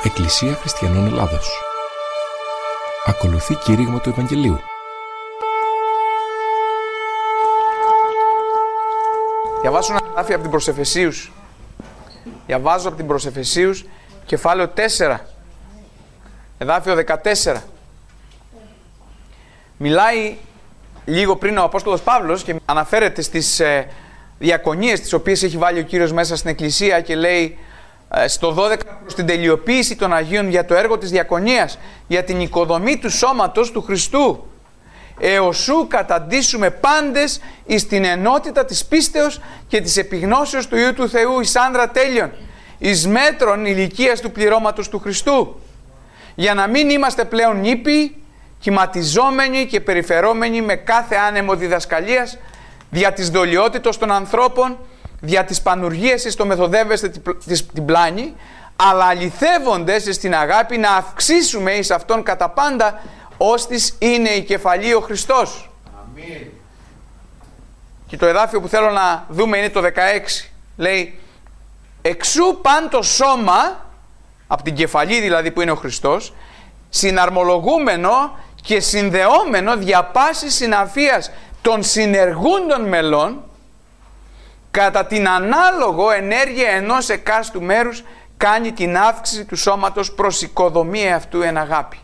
Εκκλησία Χριστιανών Ελλάδος. Ακολουθεί κήρυγμα του Ευαγγελίου. Διαβάζω ένα εδάφιο από την προς Εφεσίους. Διαβάζω από την προς Εφεσίους, κεφάλαιο 4, εδάφιο 14. Μιλάει λίγο πριν ο Απόστολος Παύλος και αναφέρεται στις διακονίες τις οποίες έχει βάλει ο Κύριος μέσα στην Εκκλησία και λέει στο 12 προς την τελειοποίηση των Αγίων για το έργο της διακονίας, για την οικοδομή του σώματος του Χριστού. Εωσού καταντήσουμε πάντες εις την ενότητα της πίστεως και της επιγνώσεως του Υιού του Θεού εις άνδρα τέλειων, εις μέτρων ηλικίας του πληρώματος του Χριστού, για να μην είμαστε πλέον νήπιοι, κυματιζόμενοι και περιφερόμενοι με κάθε άνεμο διδασκαλίας, δια της δολιότητος των ανθρώπων, δια της πανουργίας εις το μεθοδεύεστε την πλάνη, αλλά αληθεύοντες εις την αγάπη να αυξήσουμε εις αυτόν κατά πάντα, ώστις είναι η κεφαλή ο Χριστός. Αμήν. Και το εδάφιο που θέλω να δούμε είναι το 16. Λέει, εξού παν το σώμα, από την κεφαλή δηλαδή που είναι ο Χριστός, συναρμολογούμενο και συνδεόμενο δια πάσης συναφίας των συνεργούντων μελών, κατά την ανάλογο ενέργεια ενός εκάστου μέρους κάνει την αύξηση του σώματος προς οικοδομία αυτού εν αγάπη.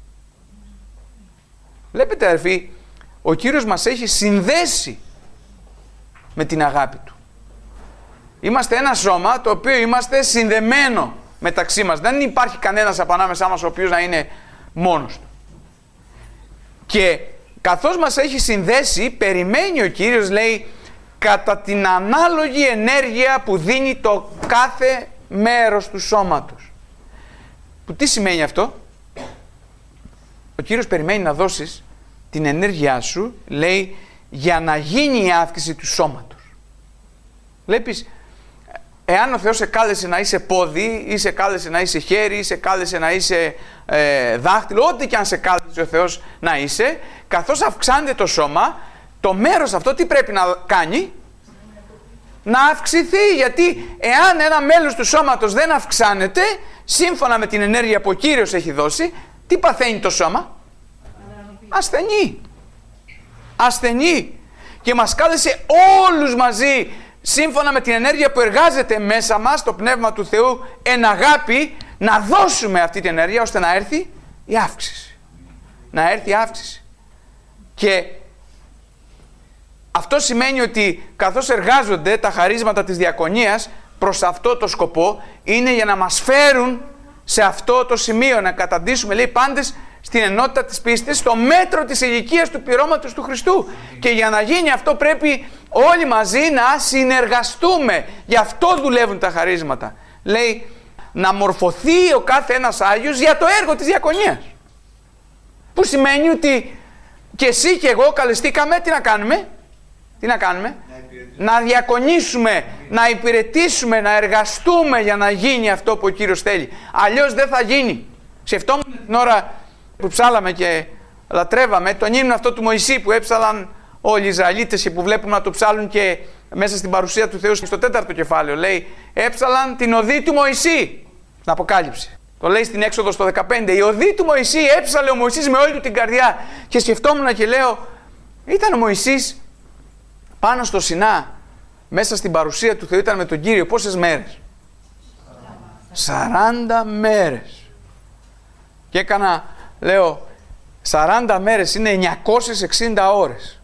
Βλέπετε αδερφοί, ο Κύριος μας έχει συνδέσει με την αγάπη Του. Είμαστε ένα σώμα το οποίο είμαστε συνδεμένο μεταξύ μας. Δεν υπάρχει κανένας από ανάμεσά μας ο οποίος να είναι μόνος του. Και καθώς μας έχει συνδέσει, περιμένει ο Κύριος, λέει, κατά την ανάλογη ενέργεια που δίνει το κάθε μέρος του σώματος. Που τι σημαίνει αυτό? Ο Κύριος περιμένει να δώσεις την ενέργειά σου, λέει, για να γίνει η αύξηση του σώματος. Βλέπεις, εάν ο Θεός σε κάλεσε να είσαι πόδι, ή σε κάλεσε να είσαι χέρι, ή σε κάλεσε να είσαι δάχτυλο, ό,τι και αν σε κάλεσε ο Θεός να είσαι, καθώς αυξάνεται το σώμα, το μέρος αυτό τι πρέπει να κάνει? Να αυξηθεί, γιατί εάν ένα μέλος του σώματος δεν αυξάνεται, σύμφωνα με την ενέργεια που ο Κύριος έχει δώσει, τι παθαίνει το σώμα? Ασθενεί. Ασθενεί. Και μας κάλεσε όλους μαζί, σύμφωνα με την ενέργεια που εργάζεται μέσα μας, το Πνεύμα του Θεού, εν αγάπη, να δώσουμε αυτή την ενέργεια ώστε να έρθει η αύξηση. Να έρθει η αύξηση. Και αυτό σημαίνει ότι καθώς εργάζονται τα χαρίσματα της διακονίας προς αυτό το σκοπό, είναι για να μας φέρουν σε αυτό το σημείο, να καταντήσουμε, λέει, πάντες στην ενότητα της πίστης, στο μέτρο της ηλικίας του πληρώματος του Χριστού. Και για να γίνει αυτό πρέπει όλοι μαζί να συνεργαστούμε. Γι' αυτό δουλεύουν τα χαρίσματα. Λέει, να μορφωθεί ο κάθε ένας Άγιος για το έργο της διακονίας. Που σημαίνει ότι και εσύ και εγώ καλεστήκαμε τι να κάνουμε? Τι να κάνουμε? Να διακονήσουμε, να υπηρετήσουμε, να εργαστούμε για να γίνει αυτό που ο Κύριος θέλει. Αλλιώς δεν θα γίνει. Σκεφτόμουν την ώρα που ψάλαμε και λατρεύαμε τον ύμνο αυτό του Μωυσή που έψαλαν όλοι οι Ισραηλίτες και που βλέπουμε να το ψάλουν και μέσα στην παρουσία του Θεού στο 4ο κεφάλαιο. Λέει, έψαλαν την οδή του Μωυσή στην Αποκάλυψη. Το λέει στην Έξοδο στο 15. Η οδή του Μωυσή, έψαλε ο Μωυσής με όλη του την καρδιά. Και σκεφτόμουν και λέω, ήταν ο Μωυσής πάνω στο Σινά, μέσα στην παρουσία του Θεού, ήταν με τον Κύριο πόσες μέρες? 40 μέρες. Και έκανα, λέω, 40 μέρες είναι 960 ώρες.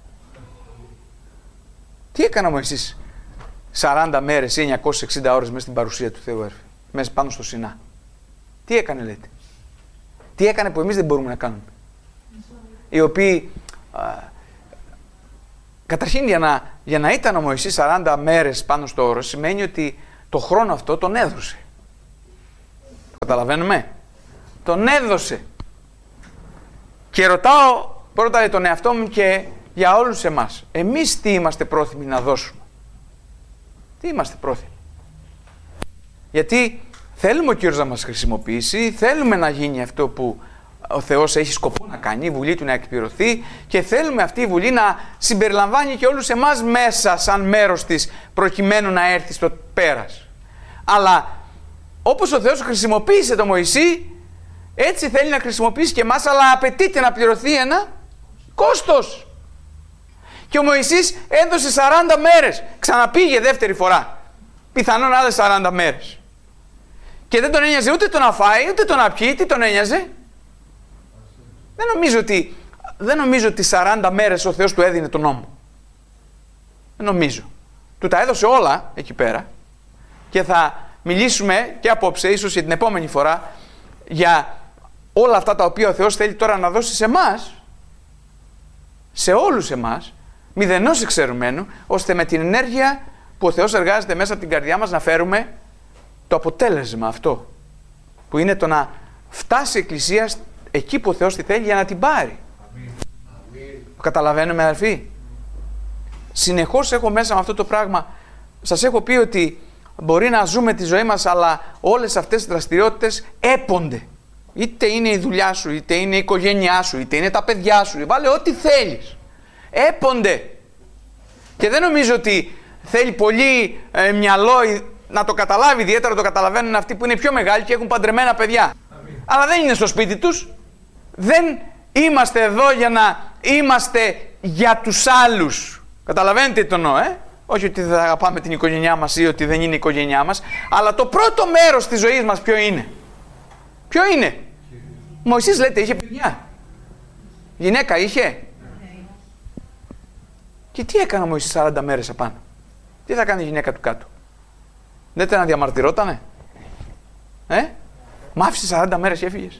Τι έκανα μου εσείς 40 μέρες ή 960 ώρες μέσα στην παρουσία του Θεού, μέσα πάνω στο Σινά? Τι έκανε, λέτε? Τι έκανε που εμείς δεν μπορούμε να κάνουμε? Οι οποίοι καταρχήν για να ήταν ο Μωυσής 40 μέρες πάνω στο όρος, σημαίνει ότι το χρόνο αυτό τον έδωσε. Καταλαβαίνουμε? Τον έδωσε. Και ρωτάω πρώτα για τον εαυτό μου και για όλους εμάς. Εμείς τι είμαστε πρόθυμοι να δώσουμε? Τι είμαστε πρόθυμοι? Γιατί θέλουμε ο Κύριος να μας χρησιμοποιήσει, θέλουμε να γίνει αυτό που ο Θεός έχει σκοπό να κάνει, η Βουλή Του να εκπληρωθεί, και θέλουμε αυτή η Βουλή να συμπεριλαμβάνει και όλους εμάς μέσα σαν μέρος της, προκειμένου να έρθει στο πέρας. Αλλά όπως ο Θεός χρησιμοποίησε τον Μωυσή, έτσι θέλει να χρησιμοποιήσει και εμάς, αλλά απαιτείται να πληρωθεί ένα κόστος. Και ο Μωυσής έδωσε 40 μέρες, ξαναπήγε δεύτερη φορά, πιθανόν άλλες 40 μέρες. Και δεν τον ένοιαζε ούτε το να φάει, ούτε το να πιει, τι τον ένοιαζε. Δεν νομίζω ότι 40 μέρες ο Θεός του έδινε τον νόμο. Δεν νομίζω. Του τα έδωσε όλα εκεί πέρα και θα μιλήσουμε και απόψε, ίσως και την επόμενη φορά, για όλα αυτά τα οποία ο Θεός θέλει τώρα να δώσει σε εμάς, σε όλους εμάς, μηδενός εξαιρουμένου, ώστε με την ενέργεια που ο Θεός εργάζεται μέσα από την καρδιά μας να φέρουμε το αποτέλεσμα αυτό, που είναι το να φτάσει η Εκκλησία εκεί που ο Θεός τη θέλει για να την πάρει. Το καταλαβαίνουμε, αδελφοί? Συνεχώς έχω μέσα με αυτό το πράγμα, σας έχω πει ότι μπορεί να ζούμε τη ζωή μας, αλλά όλες αυτές οι δραστηριότητες έπονται. Είτε είναι η δουλειά σου, είτε είναι η οικογένειά σου, είτε είναι τα παιδιά σου, βάλε ό,τι θέλεις. Έπονται. Και δεν νομίζω ότι θέλει πολύ μυαλό να το καταλάβει, ιδιαίτερα το καταλαβαίνουν αυτοί που είναι πιο μεγάλοι και έχουν παντρεμένα παιδιά. Αλλά δεν είναι στο σπίτι τους. Δεν είμαστε εδώ για να είμαστε για τους άλλους. Καταλαβαίνετε τι εννοώ, Όχι ότι δεν αγαπάμε την οικογένειά μας ή ότι δεν είναι η οικογένειά μας, αλλά το πρώτο μέρος της ζωής μας ποιο είναι? Ποιο είναι? Ο Μωυσής, λέτε, είχε παιδιά. Γυναίκα είχε. Και τι έκανε ο Μωυσής 40 μέρες απάνω? Τι θα κάνει η γυναίκα του κάτω? Δεν ήταν να διαμαρτυρότανε? Μ' άφησε 40 μέρες και έφυγες.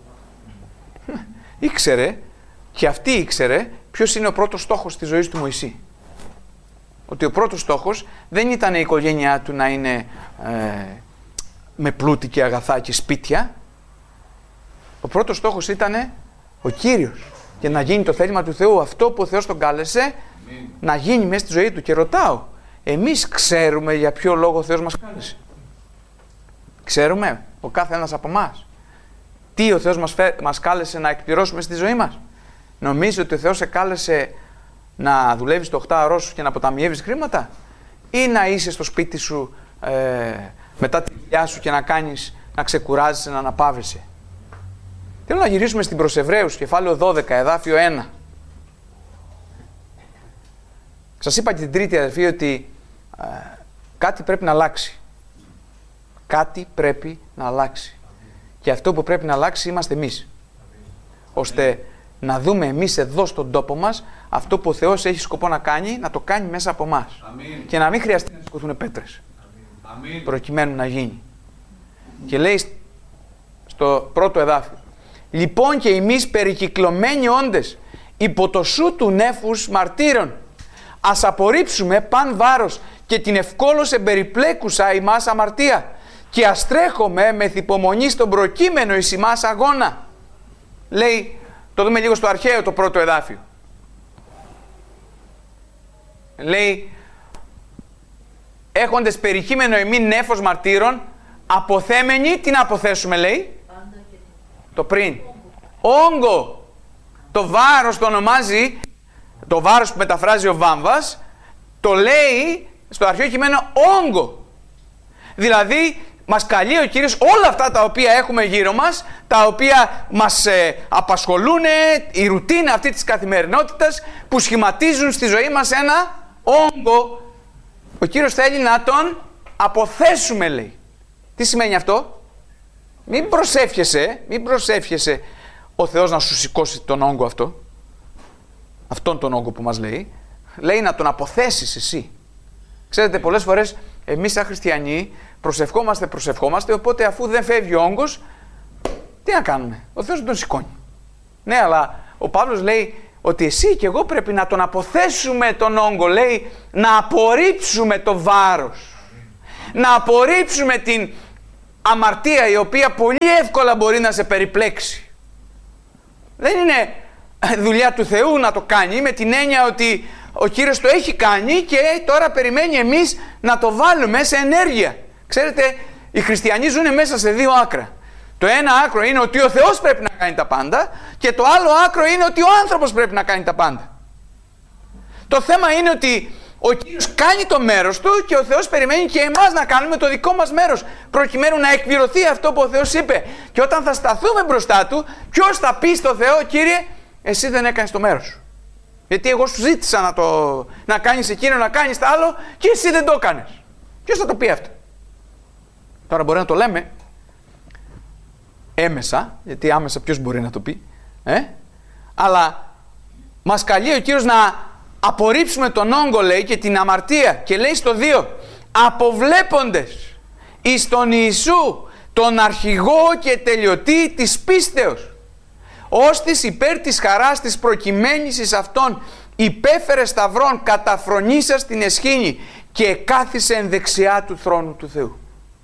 Ήξερε, και αυτή ήξερε ποιος είναι ο πρώτος στόχος της ζωής του Μωυσή. Ότι ο πρώτος στόχος δεν ήταν η οικογένειά του να είναι με πλούτη και αγαθά και σπίτια. Ο πρώτος στόχος ήταν ο Κύριος, και να γίνει το θέλημα του Θεού, αυτό που ο Θεός τον κάλεσε να γίνει μέσα στη ζωή του. Και ρωτάω, εμείς ξέρουμε για ποιο λόγο ο Θεός μας κάλεσε? Ξέρουμε, ο κάθε ένας από εμάς, τι ο Θεός μας κάλεσε να εκπληρώσουμε στη ζωή μας? Νομίζω ότι ο Θεός σε κάλεσε να δουλεύεις το 8ωρό σου και να αποταμιεύεις χρήματα, ή να είσαι στο σπίτι σου μετά τη δουλειά σου και να ξεκουράζεσαι, να αναπαύεσαι? Θέλω να γυρίσουμε στην προς Εβραίους, κεφάλαιο 12, εδάφιο 1. Σας είπα και την τρίτη, αδελφοί, ότι κάτι πρέπει να αλλάξει. Κάτι πρέπει να αλλάξει. Και αυτό που πρέπει να αλλάξει είμαστε εμείς. Ώστε να δούμε εμείς εδώ στον τόπο μας αυτό που ο Θεός έχει σκοπό να κάνει, να το κάνει μέσα από εμάς. Και να μην χρειαστεί να σηκωθούν πέτρες. Προκειμένου να γίνει. Και λέει στο πρώτο εδάφιο, λοιπόν και εμείς περικυκλωμένοι όντες υπό το σου του νέφους μαρτύρων, ας απορρίψουμε παν βάρος και την ευκόλως εμπεριπλέκουσα ημάς αμαρτία και ας τρέχουμε με υπομονή στον προκείμενο εις ημάς αγώνα. Λέει, το δούμε λίγο στο αρχαίο το πρώτο εδάφιο. Λέει, έχοντες περικείμενο ημίν νέφος μαρτύρων, αποθέμενοι, τι να αποθέσουμε, λέει? Το πριν. Όγκο. Το βάρος το ονομάζει, το βάρος που μεταφράζει ο Βάμβας, το λέει στο αρχαίο κείμενο όγκο. Δηλαδή, μας καλεί ο Κύριος όλα αυτά τα οποία έχουμε γύρω μας, τα οποία μας απασχολούν, η ρουτίνα αυτή της καθημερινότητας, που σχηματίζουν στη ζωή μας ένα όγκο. Ο Κύριος θέλει να τον αποθέσουμε, λέει. Τι σημαίνει αυτό? Μην προσεύχεσαι ο Θεός να σου σηκώσει τον όγκο αυτό. Αυτόν τον όγκο που μας λέει. Λέει να τον αποθέσεις εσύ. Ξέρετε, πολλές φορές εμείς σαν χριστιανοί προσευχόμαστε, οπότε αφού δεν φεύγει ο όγκος, τι να κάνουμε? Ο Θεός δεν τον σηκώνει. Ναι, αλλά ο Παύλος λέει ότι εσύ και εγώ πρέπει να τον αποθέσουμε τον όγκο. Λέει να απορρίψουμε το βάρος. Να απορρίψουμε την αμαρτία η οποία πολύ εύκολα μπορεί να σε περιπλέξει. Δεν είναι δουλειά του Θεού να το κάνει, με την έννοια ότι ο Κύριος το έχει κάνει και τώρα περιμένει εμείς να το βάλουμε σε ενέργεια. Ξέρετε, οι χριστιανοί ζουν μέσα σε δύο άκρα. Το ένα άκρο είναι ότι ο Θεός πρέπει να κάνει τα πάντα και το άλλο άκρο είναι ότι ο άνθρωπος πρέπει να κάνει τα πάντα. Το θέμα είναι ότι Ο Κύριος κάνει το μέρος του και ο Θεός περιμένει και εμάς να κάνουμε το δικό μας μέρος, προκειμένου να εκπληρωθεί αυτό που ο Θεός είπε. Και όταν θα σταθούμε μπροστά του, ποιος θα πει στο Θεό, Κύριε, εσύ δεν έκανες το μέρος σου. Γιατί εγώ σου ζήτησα να κάνεις εκείνο, να κάνεις το άλλο και εσύ δεν το έκανες. Ποιος θα το πει αυτό? Τώρα μπορεί να το λέμε έμεσα, γιατί άμεσα ποιος μπορεί να το πει, αλλά μας καλεί ο Κύριος να απορρίψουμε τον όγκο, λέει, και την αμαρτία, και λέει στο 2, αποβλέποντες εις τον Ιησού τον αρχηγό και τελειωτή της πίστεως, ώστις υπέρ της χαράς της προκειμένης εις αυτόν υπέφερε σταυρών καταφρονήσας την εσχήνη και κάθισε εν δεξιά του θρόνου του Θεού.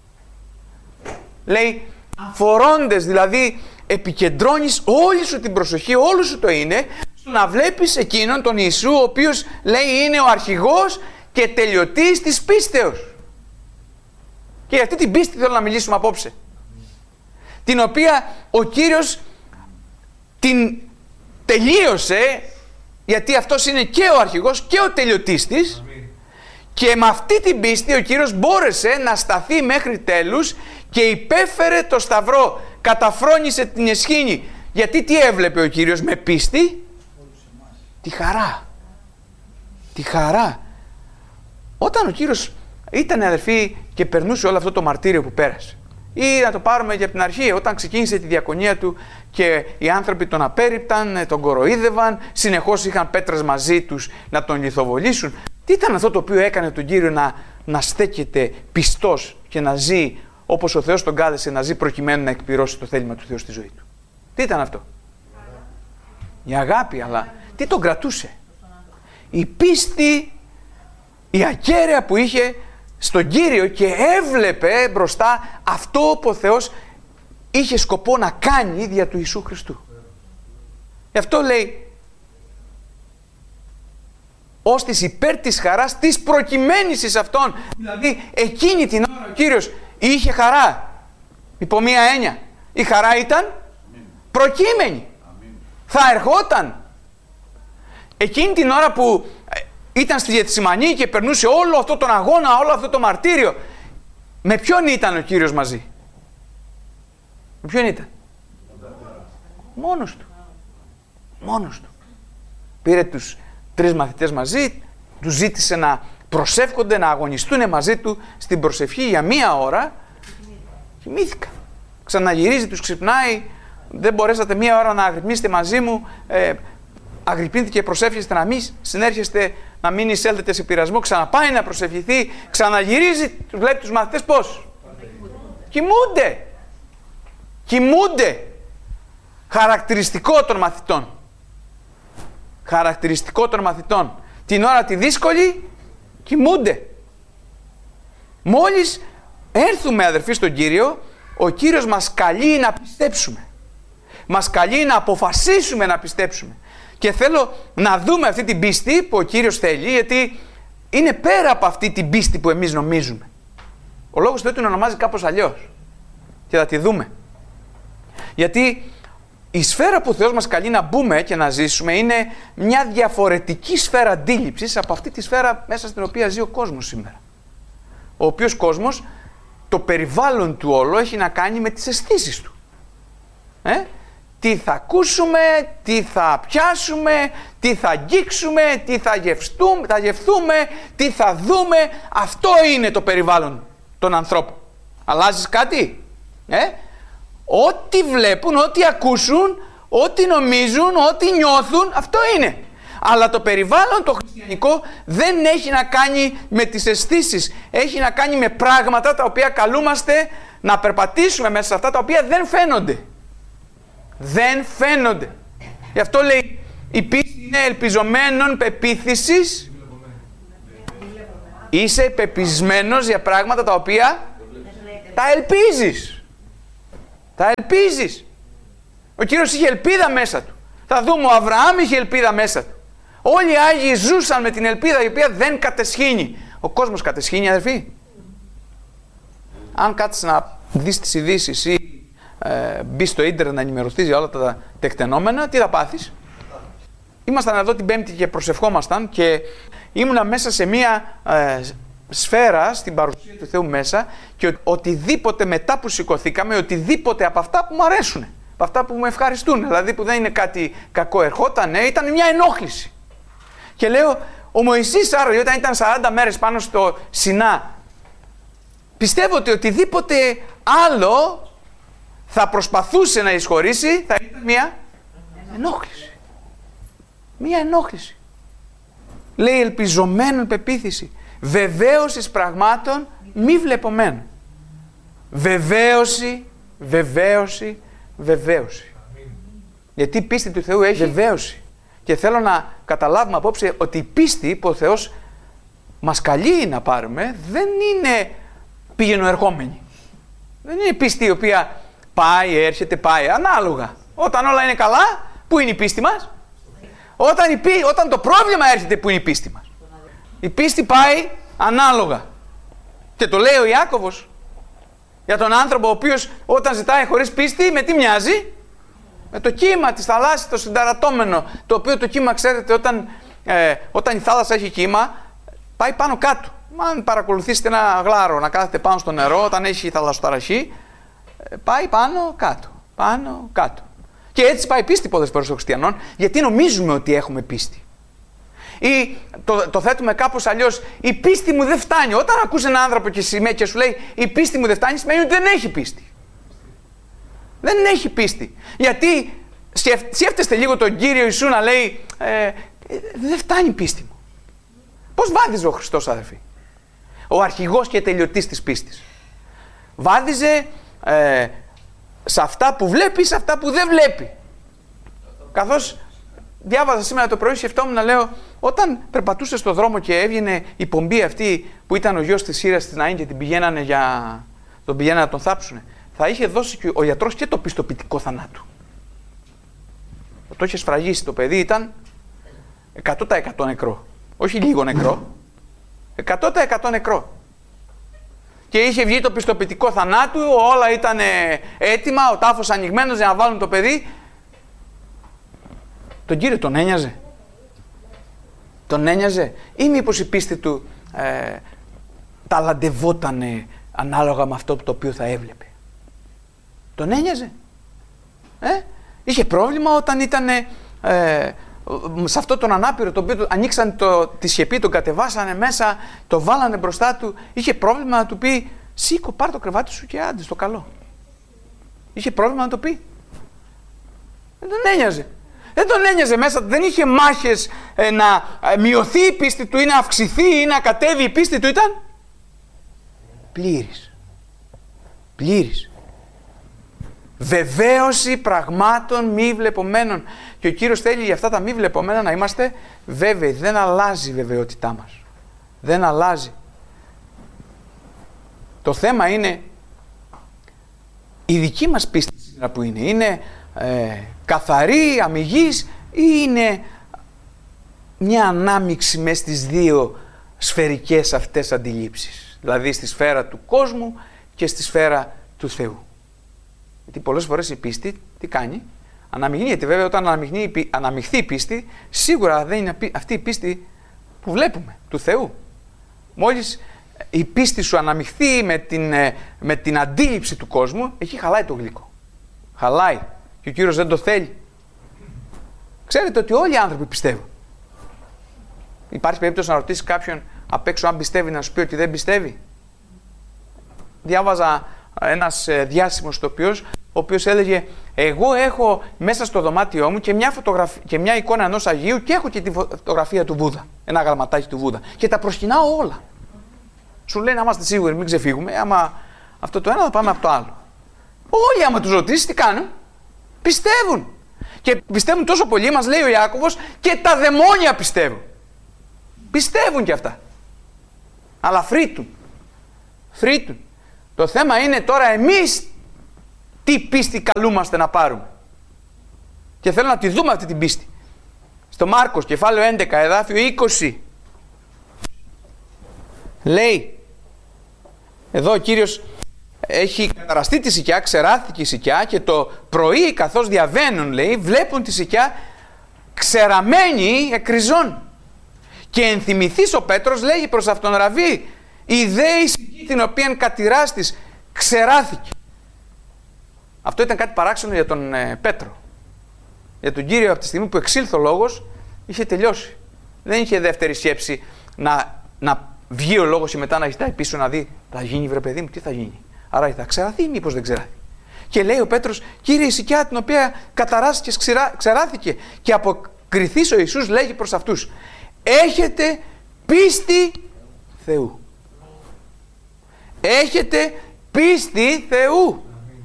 Λέει, φορώντες, δηλαδή επικεντρώνεις όλη σου την προσοχή, όλο σου το είναι, στο να βλέπεις εκείνον τον Ιησού, ο οποίος, λέει, είναι ο αρχηγός και τελειωτής της πίστεως. Και για αυτή την πίστη θέλω να μιλήσουμε απόψε, την οποία ο Κύριος την τελείωσε, γιατί αυτός είναι και ο αρχηγός και ο τελειωτής της. Και με αυτή την πίστη ο Κύριος μπόρεσε να σταθεί μέχρι τέλους και υπέφερε το σταυρό, καταφρόνησε την εσχήνη. Γιατί τι έβλεπε ο Κύριος με πίστη? Τη χαρά. Τη χαρά. Όταν ο Κύριος ήταν, αδερφοί, και περνούσε όλο αυτό το μαρτύριο που πέρασε, ή να το πάρουμε και από την αρχή, όταν ξεκίνησε τη διακονία του και οι άνθρωποι τον απέρριπταν, τον κοροϊδεύαν, συνεχώς είχαν πέτρες μαζί τους να τον λιθοβολήσουν. Τι ήταν αυτό το οποίο έκανε τον Κύριο να στέκεται πιστός και να ζει όπως ο Θεός τον κάλεσε να ζει, προκειμένου να εκπληρώσει το θέλημα του Θεού στη ζωή του? Τι ήταν αυτό? Η αγάπη. Αλλά τι τον κρατούσε? Η πίστη, η ακέραια που είχε στον Κύριο, και έβλεπε μπροστά αυτό που ο Θεός είχε σκοπό να κάνει δια του Ιησού Χριστού. Γι' αυτό λέει, ώστις υπέρ της χαράς της προκειμένης εις αυτόν. Δηλαδή εκείνη την ώρα ο Κύριος είχε χαρά. Υπό μία έννοια, η χαρά ήταν προκείμενη. Θα ερχόταν. Εκείνη την ώρα που ήταν στη Γεθσιμανή και περνούσε όλο αυτό τον αγώνα, όλο αυτό το μαρτύριο, με ποιον ήταν ο Κύριος μαζί? Με ποιον ήταν? Μόνος του. Μόνος του. Πήρε τους 3 μαθητές μαζί, τους ζήτησε να προσεύχονται, να αγωνιστούν μαζί του στην προσευχή για 1 ώρα. Κοιμήθηκα. Ξαναγυρίζει, τους ξυπνάει. Δεν μπορέσατε 1 ώρα να αγρυπνήσετε μαζί μου. Αγρυπνήθηκε, προσεύχεστε να μην συνέρχεστε, να μην εισέλθετε σε πειρασμό. Ξαναπάει να προσευχηθεί. Ξαναγυρίζει, βλέπει τους μαθητές πώς? Κοιμούνται. Κοιμούνται. Χαρακτηριστικό των μαθητών. Χαρακτηριστικό των μαθητών. Την ώρα τη δύσκολη κοιμούνται. Μόλις έρθουμε, αδερφοί, στον Κύριο, ο Κύριος μας καλεί να πιστέψουμε. Μας καλεί να αποφασίσουμε να πιστέψουμε. Και θέλω να δούμε αυτή την πίστη που ο Κύριος θέλει, γιατί είναι πέρα από αυτή την πίστη που εμείς νομίζουμε. Ο λόγος του την ονομάζει κάπως αλλιώς. Και θα τη δούμε. Γιατί η σφαίρα που ο Θεός μας καλεί να μπούμε και να ζήσουμε είναι μια διαφορετική σφαίρα αντίληψης από αυτή τη σφαίρα μέσα στην οποία ζει ο κόσμος σήμερα. Ο οποίος κόσμος, το περιβάλλον του όλο έχει να κάνει με τις αισθήσεις του. Τι θα ακούσουμε, τι θα πιάσουμε, τι θα αγγίξουμε, τι θα γευθούμε, τι θα δούμε. Αυτό είναι το περιβάλλον των ανθρώπων. Αλλάζεις κάτι? Ό,τι βλέπουν, ό,τι ακούσουν, ό,τι νομίζουν, ό,τι νιώθουν, αυτό είναι. Αλλά το περιβάλλον το χριστιανικό δεν έχει να κάνει με τις αισθήσεις. Έχει να κάνει με πράγματα τα οποία καλούμαστε να περπατήσουμε μέσα σε αυτά, τα οποία δεν φαίνονται. Δεν φαίνονται. Γι' αυτό λέει, η πίστη είναι ελπιζομένων πεποίθησης. Είσαι πεπισμένος για πράγματα τα οποία τα ελπίζεις. Τα ελπίζεις. Ο Κύριος είχε ελπίδα μέσα του. Θα δούμε, ο Αβραάμ είχε ελπίδα μέσα του. Όλοι οι Άγιοι ζούσαν με την ελπίδα η οποία δεν κατεσχύνει. Ο κόσμος κατεσχύνει, αδερφοί. Αν κάτσεις να δεις τις ειδήσεις ή μπει στο ίντερνετ να ενημερωθείς για όλα τα τεκτενόμενα, τι θα πάθεις? ήμασταν εδώ την Πέμπτη και προσευχόμασταν και ήμουνα μέσα σε μία σφαίρα στην παρουσία του Θεού μέσα και οτιδήποτε μετά που σηκωθήκαμε, οτιδήποτε από αυτά που μου αρέσουν, από αυτά που μου ευχαριστούν, δηλαδή που δεν είναι κάτι κακό ερχόταν, ήταν μια ενόχληση. Και λέω, ο Μωυσής άραγε όταν ήταν 40 μέρες πάνω στο Σινά, πιστεύω ότι οτιδήποτε άλλο θα προσπαθούσε να εισχωρήσει θα ήταν μια ενόχληση. Μια ενόχληση. Λέει ελπιζομένων πεποίθηση, βεβαίωσης πραγμάτων μη βλεπομένων. Βεβαίωση, βεβαίωση, βεβαίωση. Γιατί η πίστη του Θεού έχει βεβαίωση. Και θέλω να καταλάβουμε απόψε ότι η πίστη που ο Θεός μας καλεί να πάρουμε δεν είναι πήγαινο ερχόμενη. Δεν είναι πίστη η οποία πάει, έρχεται, πάει, ανάλογα. Όταν όλα είναι καλά, πού είναι η πίστη μας? Όταν το πρόβλημα έρχεται, πού είναι η πίστη μας? Η πίστη πάει ανάλογα. Και το λέει ο Ιάκωβος για τον άνθρωπο ο οποίος όταν ζητάει χωρίς πίστη, με τι μοιάζει? Με το κύμα της θαλάσσης, το συνταρατώμενο, το οποίο το κύμα, ξέρετε, όταν η θάλασσα έχει κύμα, πάει πάνω κάτω. Αν παρακολουθήσετε ένα γλάρο να κάθεται πάνω στο νερό, όταν έχει θαλασσοταραχή, πάει πάνω κάτω, πάνω κάτω. Και έτσι πάει η πίστη πολλές φορές των χριστιανών, γιατί νομίζουμε ότι έχουμε πίστη. Ή το θέτουμε κάπως αλλιώς, η πίστη μου δεν φτάνει. Όταν ακούς έναν άνθρωπο και σου λέει η πίστη μου δεν φτάνει, σημαίνει ότι δεν έχει πίστη. Δεν έχει πίστη. Γιατί σκέφτεστε λίγο τον Κύριο Ιησού να λέει δεν φτάνει η πίστη μου. Πώς βάδιζε ο Χριστός, αδερφοί? Ο αρχηγός και τελειωτής της πίστης. Βάδιζε σε αυτά που βλέπει, σε αυτά που δεν βλέπει. Καθώς διάβαζα σήμερα το πρωί, σκεφτόμουν να λέω, όταν περπατούσε στο δρόμο και έβγαινε η πομπή αυτή που ήταν ο γιος της Σύρας της Ναΐν και τον πηγαίνανε να τον θάψουνε, θα είχε δώσει και ο γιατρός και το πιστοποιητικό θανάτου. Το είχε σφραγίσει το παιδί, ήταν 100% νεκρό. Όχι λίγο νεκρό, 100% νεκρό. Και είχε βγει το πιστοποιητικό θανάτου, όλα ήταν έτοιμα, ο τάφος ανοιγμένος για να βάλουν το παιδί. Τον Κύριο τον ένοιαζε? Τον ένοιαζε? Ή μήπως η πίστη του ταλαντευότανε ανάλογα με αυτό το οποίο θα έβλεπε? Τον ένοιαζε? Είχε πρόβλημα όταν ήταν σε αυτό τον ανάπηρο, το οποίο ανοίξαν τη σκεπή, τον κατεβάσανε μέσα, το βάλανε μπροστά του. Είχε πρόβλημα να του πει σήκω, πάρ' το κρεβάτι σου και άντε στο καλό? Είχε πρόβλημα να το πει? Δεν τον ένοιαζε. Δεν τον ένοιαζε μέσα, δεν είχε μάχες να μειωθεί η πίστη του ή να αυξηθεί ή να κατέβει η πίστη του. Ήταν πλήρης. Πλήρης. Βεβαίωση πραγμάτων μη βλεπομένων. Και ο Κύριος θέλει για αυτά τα μη βλεπομένα να είμαστε βέβαιοι. Δεν αλλάζει η βεβαιότητά μας. Δεν αλλάζει. Το θέμα είναι η δική μας πίστη σήμερα που είναι. Είναι καθαρή, αμιγής, ή είναι μια ανάμειξη μες στις δύο σφαιρικές αυτές αντιλήψεις? Δηλαδή στη σφαίρα του κόσμου και στη σφαίρα του Θεού. Γιατί πολλές φορές η πίστη τι κάνει? Αναμειγνύεται. Βέβαια όταν αναμειχθεί η πίστη, σίγουρα δεν είναι αυτή η πίστη που βλέπουμε, του Θεού. Μόλις η πίστη σου αναμειχθεί με την αντίληψη του κόσμου, εκεί χαλάει το γλυκό. Χαλάει. Και ο Κύριος δεν το θέλει. Ξέρετε ότι όλοι οι άνθρωποι πιστεύουν. Υπάρχει περίπτωση να ρωτήσει κάποιον απ' έξω αν πιστεύει, να σου πει ότι δεν πιστεύει? Διάβαζα ένας διάσημος ηθοποιός, ο οποίος έλεγε εγώ έχω μέσα στο δωμάτιό μου και μια εικόνα ενός Αγίου και έχω και τη φωτογραφία του Βούδα, ένα γραμματάκι του Βούδα, και τα προσκυνάω όλα. Σου λέει να είμαστε σίγουροι, μην ξεφύγουμε, άμα αυτό το ένα θα πάμε από το άλλο. Όλοι άμα τους ρωτήσεις τι κάνουν? Πιστεύουν. Και πιστεύουν τόσο πολύ, μας λέει ο Ιάκωβος, και τα δαιμόνια πιστεύουν. Πιστεύουν κι αυτά. Αλλά φρύτουν. Φρύτουν. Το θέμα είναι τώρα εμείς τι πίστη καλούμαστε να πάρουμε. Και θέλω να τη δούμε αυτή την πίστη. Στο Μάρκος, κεφάλαιο 11, εδάφιο 20. Λέει, εδώ ο Κύριος έχει καταραστεί τη σικιά, ξεράθηκε η σικιά και το πρωί καθώς διαβαίνουν, λέει, βλέπουν τη σικιά ξεραμένη εκριζών. Και ενθυμηθείς, ο Πέτρος λέγει προς αυτόν, Ραβί, η δε ησυχή την οποία κατηράς της ξεράθηκε. Αυτό ήταν κάτι παράξενο για τον Πέτρο. Για τον Κύριο, από τη στιγμή που εξήλθε ο λόγος, είχε τελειώσει. Δεν είχε δεύτερη σκέψη να βγει ο λόγος και μετά να ζητάει πίσω να δει, θα γίνει βρε παιδί μου, τι θα γίνει. Άρα θα ξεραθεί ή μήπως δεν ξεράθηκε. Και λέει ο Πέτρος, Κύριε, η σικιά την οποία καταράστηκες ξεράθηκε. Και αποκριθείς ο Ιησούς λέγει προς αυτούς, έχετε πίστη Θεού. Έχετε πίστη Θεού.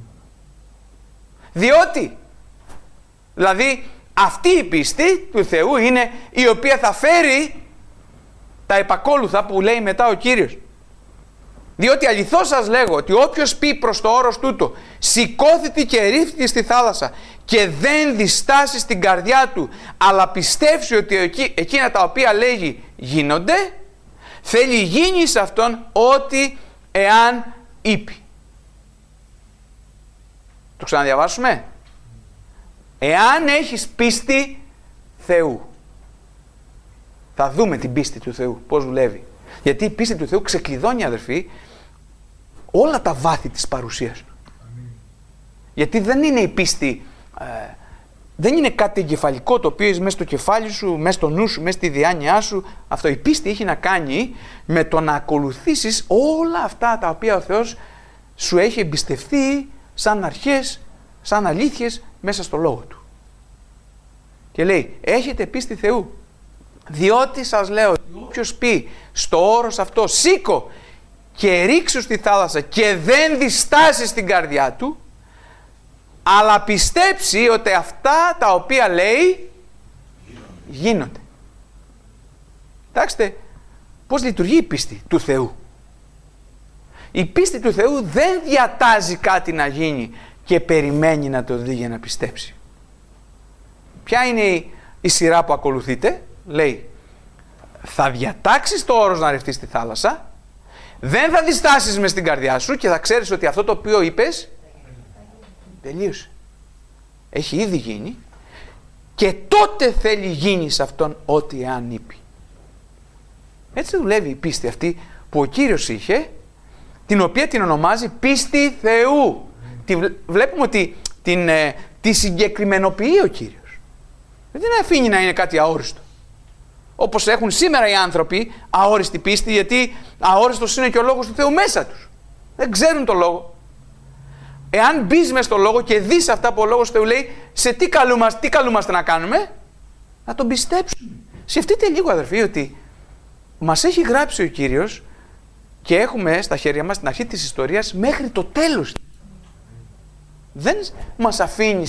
Διότι, δηλαδή, αυτή η πίστη του Θεού είναι η οποία θα φέρει τα επακόλουθα που λέει μετά ο Κύριος. Διότι αληθώς σας λέγω ότι όποιος πει προς το όρος τούτο, σηκώθητη και ρίφθητη στη θάλασσα και δεν διστάσει στην καρδιά του, αλλά πιστεύσει ότι εκείνα τα οποία λέγει γίνονται, θέλει γίνει σε αυτόν ό,τι εάν είπε. Το ξαναδιαβάσουμε. Εάν έχεις πίστη Θεού. Θα δούμε την πίστη του Θεού, πώς δουλεύει. Γιατί η πίστη του Θεού ξεκλειδώνει, αδερφοί, όλα τα βάθη της παρουσίας του. Γιατί δεν είναι η πίστη, δεν είναι κάτι εγκεφαλικό το οποίο είσαι μέσα στο κεφάλι σου, μέσα στο νου σου, μέσα στη διάνοιά σου. Αυτό, η πίστη έχει να κάνει με το να ακολουθήσεις όλα αυτά τα οποία ο Θεός σου έχει εμπιστευτεί σαν αρχές, σαν αλήθειες μέσα στο λόγο του. Και λέει, έχετε πίστη Θεού. Διότι σας λέω, όποιος πει στο όρος αυτό, σήκω και ρίξου στη θάλασσα και δεν διστάσει στην καρδιά του, αλλά πιστέψει ότι αυτά τα οποία λέει γίνονται. Κοιτάξτε πώς λειτουργεί η πίστη του Θεού. Η πίστη του Θεού δεν διατάζει κάτι να γίνει και περιμένει να το δει για να πιστέψει. Ποια είναι η σειρά που ακολουθείτε? Λέει, θα διατάξεις το όρος να ρευτείς στη θάλασσα, δεν θα διστάσεις μες στην καρδιά σου και θα ξέρεις ότι αυτό το οποίο είπες τελείωσε. Έχει ήδη γίνει και τότε θέλει γίνει σε αυτόν ό,τι εάν είπε. Έτσι δουλεύει η πίστη αυτή που ο Κύριος είχε, την οποία την ονομάζει πίστη Θεού. Βλέπουμε ότι τη συγκεκριμενοποιεί ο Κύριος. Δεν την αφήνει να είναι κάτι αόριστο. Όπως έχουν σήμερα οι άνθρωποι αόριστη πίστη, γιατί αόριστος είναι και ο λόγος του Θεού μέσα τους. Δεν ξέρουν το λόγο. Εάν μπεις μες στο λόγο και δεις αυτά που ο λόγος του Θεού λέει, σε τι καλούμαστε να κάνουμε? Να τον πιστέψουμε. Σκεφτείτε λίγο, αδερφοί, ότι μας έχει γράψει ο Κύριος και έχουμε στα χέρια μας την αρχή της ιστορίας μέχρι το τέλος. Δεν μας αφήνει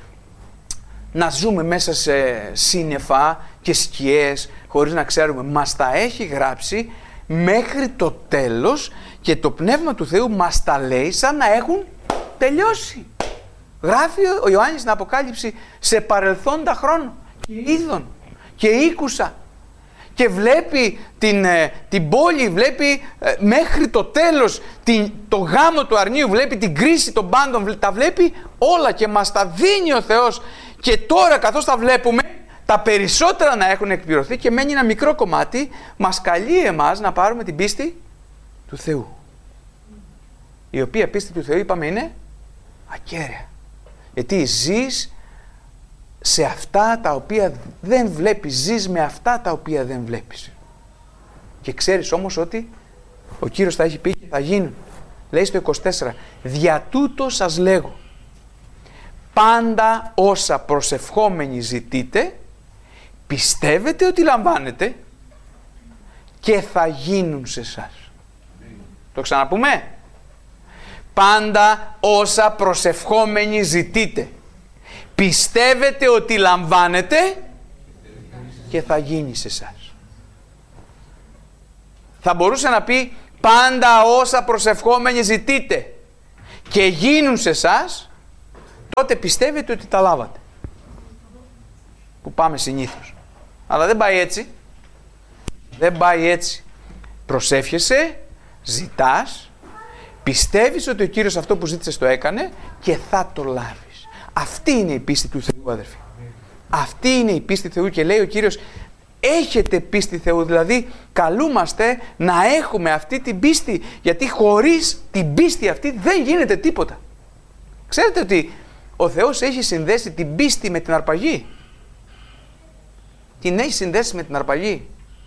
να ζούμε μέσα σε σύννεφα και σκιές χωρίς να ξέρουμε. Μας τα έχει γράψει μέχρι το τέλος και το Πνεύμα του Θεού μας τα λέει σαν να έχουν τελειώσει. Γράφει ο Ιωάννης στην Αποκάλυψη σε παρελθόντα χρόνο και είδων και ήκουσα και βλέπει την πόλη, βλέπει μέχρι το τέλος το γάμο του αρνίου, βλέπει την κρίση των πάντων, τα βλέπει όλα και μας τα δίνει ο Θεός. Και τώρα καθώς τα βλέπουμε, τα περισσότερα να έχουν εκπληρωθεί και μένει ένα μικρό κομμάτι, μας καλεί εμάς να πάρουμε την πίστη του Θεού. Η οποία πίστη του Θεού, είπαμε, είναι ακέραια. Γιατί ζεις σε αυτά τα οποία δεν βλέπεις, ζεις με αυτά τα οποία δεν βλέπεις. Και ξέρεις όμως ότι ο Κύριος θα έχει πει και θα γίνουν. Λέει στο 24, δια τούτο σας λέγω, πάντα όσα προσευχόμενοι ζητείτε, πιστεύετε ότι λαμβάνετε και θα γίνουν σε εσάς. Το ξαναπούμε. Πάντα όσα προσευχόμενοι ζητείτε, πιστεύετε ότι λαμβάνετε και θα γίνει σε εσάς. Θα μπορούσε να πει πάντα όσα προσευχόμενοι ζητείτε και γίνουν σε εσάς, τότε πιστεύετε ότι τα λάβατε. Που πάμε συνήθως. Αλλά δεν πάει έτσι. Δεν πάει έτσι. Προσεύχεσαι, ζητάς, πιστεύεις ότι ο Κύριος αυτό που ζήτησες το έκανε και θα το λάβεις. Αυτή είναι η πίστη του Θεού, αδερφοί. Αυτή είναι η πίστη Θεού και λέει ο Κύριος, έχετε πίστη Θεού, δηλαδή καλούμαστε να έχουμε αυτή την πίστη, γιατί χωρίς την πίστη αυτή δεν γίνεται τίποτα. Ξέρετε ότι ο Θεός έχει συνδέσει την πίστη με την αρπαγή. Την έχει συνδέσει με την αρπαγή.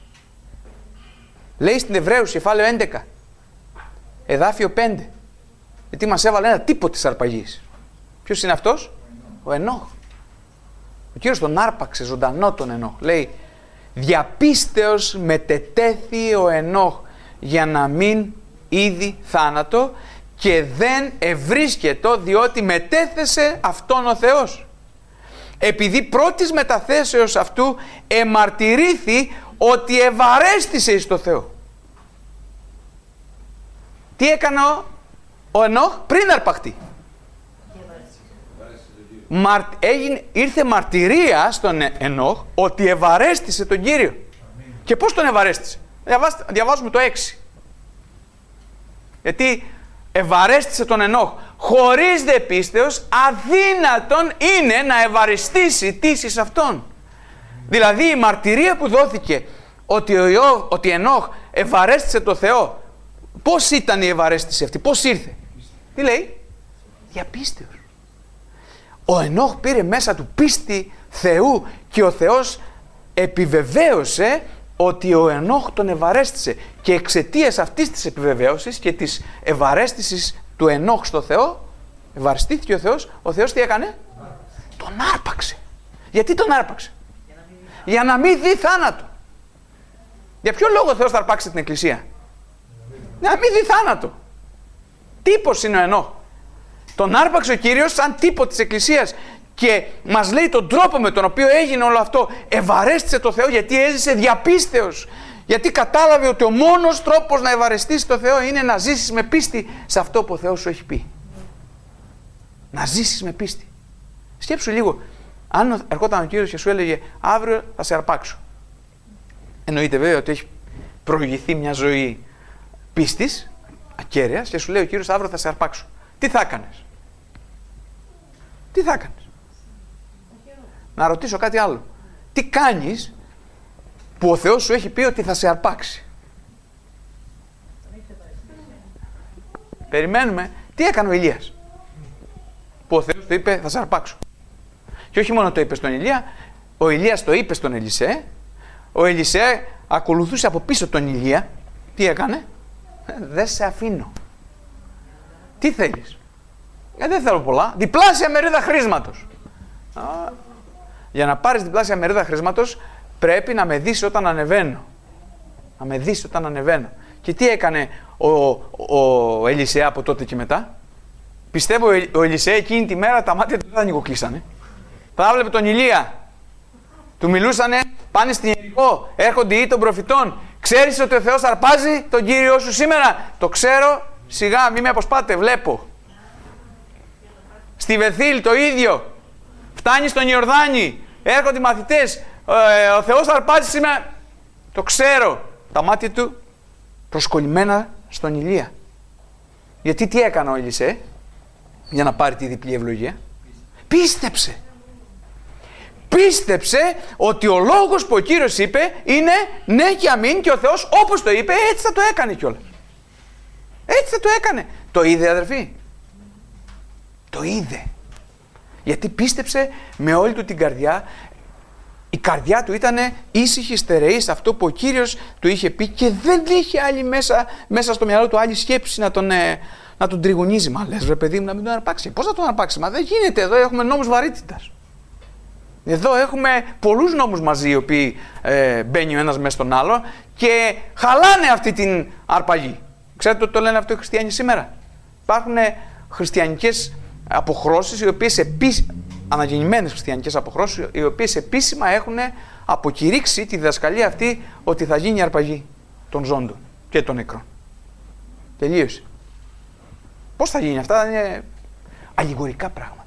Λέει στην Εβραίους κεφάλαιο 11, εδάφιο 5, γιατί μας έβαλε ένα τύπο της αρπαγής. Ποιος είναι αυτός? Ο Ενώχ. Ο Κύριος τον άρπαξε ζωντανό τον Ενώχ. Λέει, διαπίστεως μετετέθη ο Ενώχ για να μην είδη θάνατο και δεν ευρίσκετο, διότι μετέθεσε αυτόν ο Θεός. Επειδή πρώτης μεταθέσεως αυτού εμαρτυρήθη ότι ευαρέστησε εις το Θεό. Τι έκανε ο Ενώχ πριν αρπαχτεί? Ήρθε μαρτυρία στον Ενώχ ότι ευαρέστησε τον Κύριο. Και πώς τον ευαρέστησε? Διαβάζουμε το 6. Γιατί ευαρέστησε τον Ενώχ. Χωρίς δε πίστεως αδύνατον είναι να ευαριστήσει τήσεις αυτόν. Δηλαδή η μαρτυρία που δόθηκε ότι Ενώχ ευαρέστησε το Θεό, πώς ήταν η ευαρέστηση αυτή, πώς ήρθε? Τι λέει? Διαπίστεως. Ο Ενώχ πήρε μέσα του πίστη Θεού και ο Θεός επιβεβαίωσε ότι ο Ενώχ τον ευαρέστησε, και εξαιτίας αυτής της επιβεβαίωσης και της ευαρέστησης του Ενώχ στο Θεό, ευαριστήθηκε ο Θεός τι έκανε? Τον άρπαξε. Γιατί τον άρπαξε? Για να μην δει θάνατο. Για ποιο λόγο ο Θεός θα αρπάξει την Εκκλησία? Να μην δει θάνατο. Τύπος είναι ο Ενώχ. Τον άρπαξε ο Κύριος σαν τύπο της Εκκλησίας και μας λέει τον τρόπο με τον οποίο έγινε όλο αυτό. Ευαρέστησε το Θεό γιατί έζησε διαπίστεως. Γιατί κατάλαβε ότι ο μόνος τρόπος να ευαρεστήσεις το Θεό είναι να ζήσεις με πίστη σε αυτό που ο Θεός σου έχει πει. Να ζήσεις με πίστη. Σκέψου λίγο, αν ερχόταν ο Κύριος και σου έλεγε αύριο θα σε αρπάξω. Εννοείται βέβαια ότι έχει προηγηθεί μια ζωή πίστης, ακέραιας, και σου λέει ο Κύριος αύριο θα σε αρπάξω. Τι θα έκανες? Τι θα έκανες? Να ρωτήσω κάτι άλλο. Τι κάνεις που ο Θεός σου έχει πει ότι θα σε αρπάξει? Περιμένουμε. Τι έκανε ο Ηλίας που ο Θεός του είπε θα σε αρπάξω? Και όχι μόνο το είπε στον Ηλία, ο Ηλίας το είπε στον Ελισέ. Ο Ελισέ ακολουθούσε από πίσω τον Ηλία. Τι έκανε? Δεν σε αφήνω. Τι θέλεις? Δεν θέλω πολλά. Διπλάσια μερίδα χρήσματος. Για να πάρεις διπλάσια μερίδα χρήσματος πρέπει να με δεις όταν ανεβαίνω. Να με δεις όταν ανεβαίνω. Και τι έκανε ο Ελισέ από τότε και μετά? Πιστεύω ο Ελισέ εκείνη τη μέρα τα μάτια του δεν ανοιγοκλείσανε. Θα έβλεπε τον Ηλία. Του μιλούσανε, πάνε στην Ιερικό, έρχονται οι των προφητών. Ξέρεις ότι ο Θεός αρπάζει τον Κύριό σου σήμερα? Το ξέρω, σιγά μη με αποσπάτε, βλέπω. Στη Βεθήλ το ίδιο. Φτάνει στον Ιορδάνη, έρχονται οι μαθητές, ο Θεός αρπάζει σήμερα. Το ξέρω. Τα μάτια του προσκολλημένα στον Ηλία. Γιατί τι έκανε ο Ελισέ για να πάρει τη διπλή ευλογία? Πίστεψε. Πίστεψε ότι ο λόγος που ο Κύριος είπε είναι ναι και αμήν, και ο Θεός όπως το είπε έτσι θα το έκανε κιόλας. Έτσι θα το έκανε. Το είδε, αδερφοί? Το είδε. Γιατί πίστεψε με όλη του την καρδιά. Η καρδιά του ήταν ήσυχη, στερεή σε αυτό που ο Κύριος του είχε πει και δεν είχε άλλη μέσα στο μυαλό του άλλη σκέψη να τον τριγωνίζει. Μα λες βρε παιδί μου να μην τον αρπάξει. Πώς θα τον αρπάξει? Μα δεν γίνεται, εδώ έχουμε νόμους βαρύτητας. Εδώ έχουμε πολλούς νόμους μαζί οι οποίοι μπαίνει ο ένας μέσα στον άλλο και χαλάνε αυτή την αρπαγή. Ξέρετε το λένε αυτό οι χριστιανοί σήμερα? Υπάρχουν χριστιανικές αποχρώσεις οι οποίες αναγεννημένες χριστιανικές αποχρώσεις οι οποίες επίσημα έχουν αποκηρύξει τη διδασκαλία αυτή ότι θα γίνει η αρπαγή των ζώντων και των νεκρών. Τελείωσε. Πώς θα γίνει αυτά? Είναι αλληγορικά πράγματα.